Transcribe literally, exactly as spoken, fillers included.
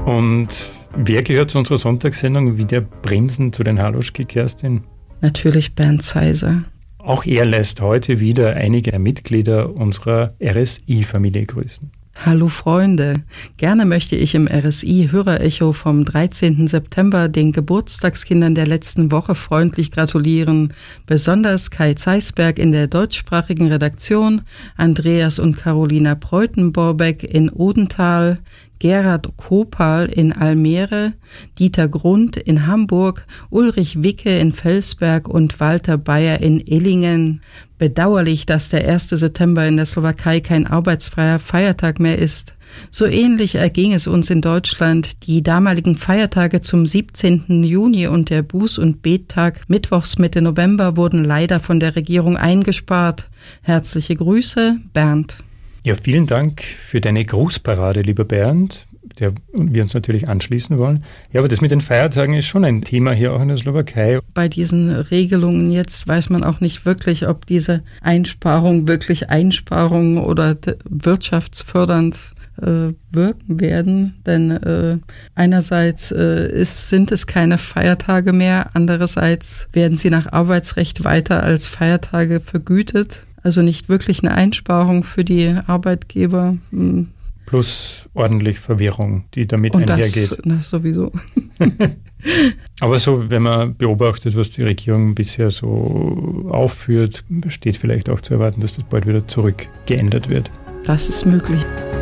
Und wer gehört zu unserer Sonntagssendung wie der Prinzen zu den Haluschki, Kerstin? Natürlich Bernd Zeiser. Auch er lässt heute wieder einige der Mitglieder unserer R S I-Familie grüßen. Hallo Freunde, gerne möchte ich im R S I-Hörerecho vom dreizehnten September den Geburtstagskindern der letzten Woche freundlich gratulieren. Besonders Kai Zeisberg in der deutschsprachigen Redaktion, Andreas und Carolina Preutenborbeck in Odenthal, Gerhard Kopal in Almere, Dieter Grund in Hamburg, Ulrich Wicke in Felsberg und Walter Bayer in Illingen. Bedauerlich, dass der erste September in der Slowakei kein arbeitsfreier Feiertag mehr ist. So ähnlich erging es uns in Deutschland. Die damaligen Feiertage zum siebzehnten Juni und der Buß- und Bettag mittwochs Mitte November wurden leider von der Regierung eingespart. Herzliche Grüße, Bernd. Ja, vielen Dank für deine Grußparade, lieber Bernd, der wir uns natürlich anschließen wollen. Ja, aber das mit den Feiertagen ist schon ein Thema hier auch in der Slowakei. Bei diesen Regelungen jetzt weiß man auch nicht wirklich, ob diese Einsparungen wirklich Einsparungen oder wirtschaftsfördernd äh, wirken werden. Denn äh, einerseits äh, ist, sind es keine Feiertage mehr, andererseits werden sie nach Arbeitsrecht weiter als Feiertage vergütet. Also nicht wirklich eine Einsparung für die Arbeitgeber. Plus ordentlich Verwirrung, die damit Und einhergeht. Das, das sowieso. Aber so, wenn man beobachtet, was die Regierung bisher so aufführt, steht vielleicht auch zu erwarten, dass das bald wieder zurückgeändert wird. Das ist möglich.